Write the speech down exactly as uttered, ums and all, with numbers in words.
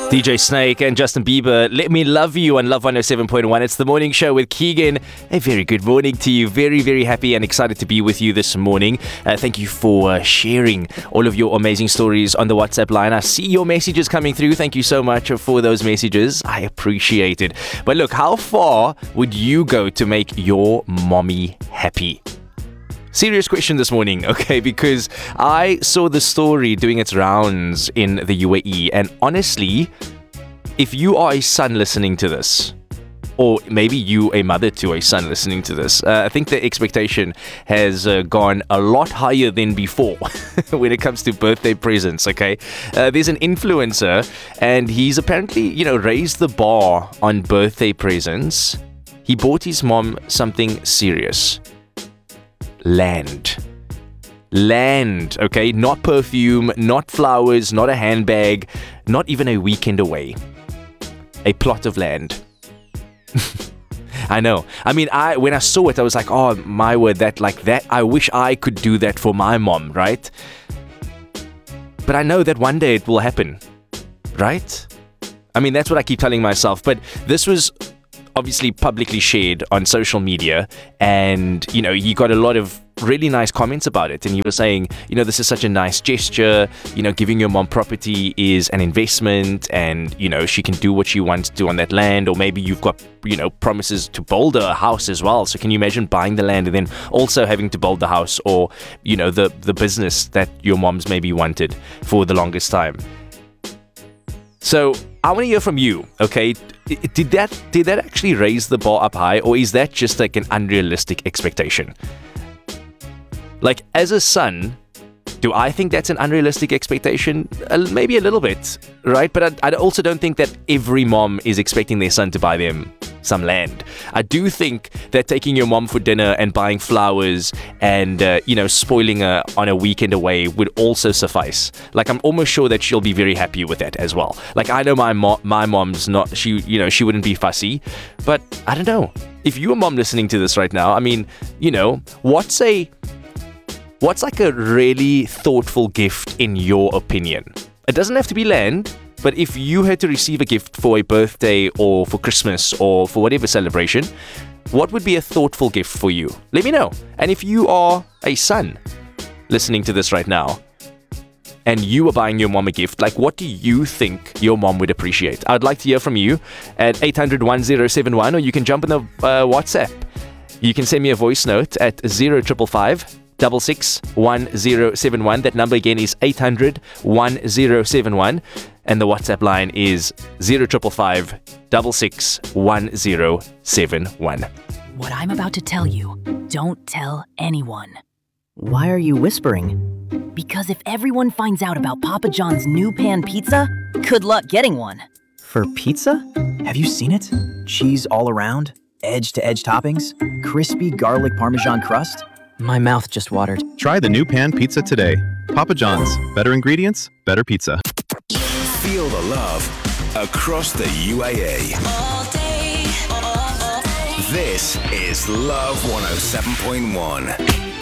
D J Snake and Justin Bieber, Let Me Love You on Love one oh seven point one. It's the morning show with Keegan. A very good morning to you. Very, very happy and excited to be with you this morning. Uh, thank you for uh, sharing all of your amazing stories on the WhatsApp line. I see your messages coming through. Thank you so much for those messages. I appreciate it. But look, how far would you go to make your mommy happy? Serious question this morning, okay, because I saw the story doing its rounds in the U A E, and honestly, if you are a son listening to this, or maybe you a mother to a son listening to this, uh, I think the expectation has uh, gone a lot higher than before when it comes to birthday presents, okay? Uh, there's an influencer, and he's apparently, you know, raised the bar on birthday presents. He bought his mom something serious. Land. Land, okay? Not perfume, not flowers, not a handbag, not even a weekend away. A plot of land. I know. I mean, I when I saw it, I was like, oh, my word, that, like that, I wish I could do that for my mom, right? But I know that one day it will happen, right? I mean, that's what I keep telling myself. But this was obviously publicly shared on social media, and you know, he got a lot of really nice comments about it, and he was saying, you know, this is such a nice gesture, you know, giving your mom property is an investment, and you know, she can do what she wants to do on that land, or maybe you've got, you know, promises to build a house as well. So can you imagine buying the land and then also having to build the house, or you know, the the business that your mom's maybe wanted for the longest time? So I want to hear from you, okay? Did that did that actually raise the bar up high, or is that just like an unrealistic expectation? Like, as a son, do I think that's an unrealistic expectation? Uh, maybe a little bit, right? But I, I also don't think that every mom is expecting their son to buy them some land. I do think that taking your mom for dinner and buying flowers and, uh, you know, spoiling her on a weekend away would also suffice. Like, I'm almost sure that she'll be very happy with that as well. Like, I know my mo- my mom's not, she, you know, she wouldn't be fussy, but I don't know. If you're a mom listening to this right now, I mean, you know, what's a, what's like a really thoughtful gift in your opinion? It doesn't have to be land. But if you had to receive a gift for a birthday or for Christmas or for whatever celebration, what would be a thoughtful gift for you? Let me know. And if you are a son listening to this right now and you are buying your mom a gift, like, what do you think your mom would appreciate? I'd like to hear from you at eight hundred, one oh seven one, or you can jump in the uh, WhatsApp. You can send me a voice note at zero five five five Double six one zero seven one. That number again is eight hundred, one oh seven one, and the WhatsApp line is zero five five five Double six one zero seven one. What I'm about to tell you, don't tell anyone. Why are you whispering? Because if everyone finds out about Papa John's new pan pizza, good luck getting one. For pizza? Have you seen it? Cheese all around, edge-to-edge toppings, crispy garlic parmesan crust. My mouth just watered. Try the new pan pizza today. Papa John's. Better ingredients, better pizza. Feel the love across the U A E. All day, all day. This is Love one oh seven point one.